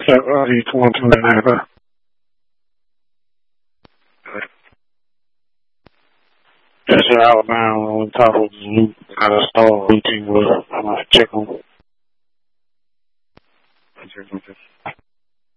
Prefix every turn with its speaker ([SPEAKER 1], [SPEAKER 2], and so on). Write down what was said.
[SPEAKER 1] So, he's going to that. That's in Alabama on top of the loop. Got a star routine with. I'm going to check on.